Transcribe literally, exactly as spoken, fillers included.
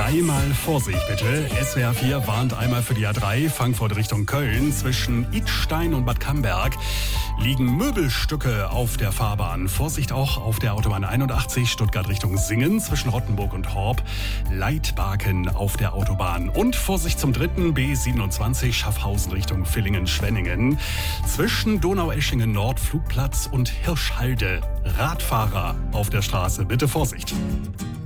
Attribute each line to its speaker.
Speaker 1: Dreimal Vorsicht bitte. S W R vier warnt einmal für die A drei, Frankfurt Richtung Köln. Zwischen Idstein und Bad Camberg liegen Möbelstücke auf der Fahrbahn. Vorsicht auch auf der Autobahn einundachtzig, Stuttgart Richtung Singen, zwischen Rottenburg und Horb. Leitbaken auf der Autobahn. Und Vorsicht zum dritten, B siebenundzwanzig, Schaffhausen Richtung Villingen-Schwenningen. Zwischen Donaueschingen Nord, Flugplatz und Hirschhalde. Radfahrer auf der Straße, bitte Vorsicht.